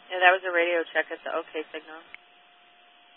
Yeah, that was a radio check at the OK signal.